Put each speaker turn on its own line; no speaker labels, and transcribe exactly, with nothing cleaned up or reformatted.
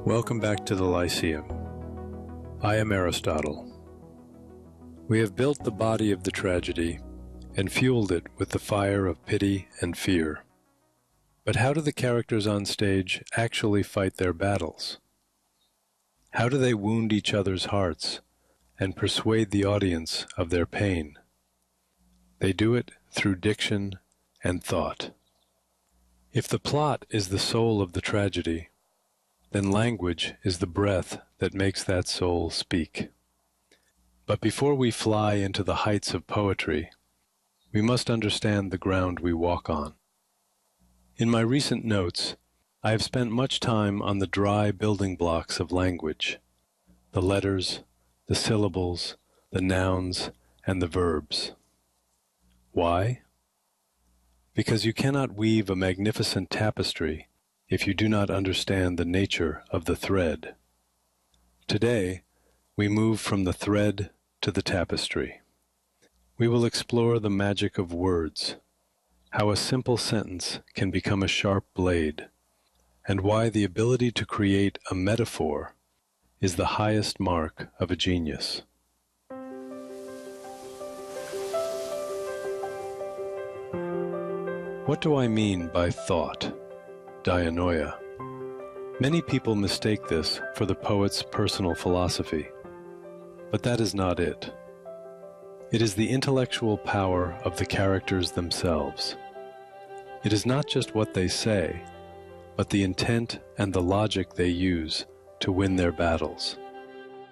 Welcome back to the Lyceum. I am Aristotle. We have built the body of the tragedy and fueled it with the fire of pity and fear. But how do the characters on stage actually fight their battles? How do they wound each other's hearts and persuade the audience of their pain? They do it through diction and thought. If the plot is the soul of the tragedy, then language is the breath that makes that soul speak. But before we fly into the heights of poetry, we must understand the ground we walk on. In my recent notes, I have spent much time on the dry building blocks of language, the letters, the syllables, the nouns, and the verbs. Why? Because you cannot weave a magnificent tapestry if you do not understand the nature of the thread. Today, we move from the thread to the tapestry. We will explore the magic of words, how a simple sentence can become a sharp blade, and why the ability to create a metaphor is the highest mark of a genius. What do I mean by thought? Dianoia. Many people mistake this for the poet's personal philosophy, but that is not it. It is the intellectual power of the characters themselves. It is not just what they say, but the intent and the logic they use to win their battles.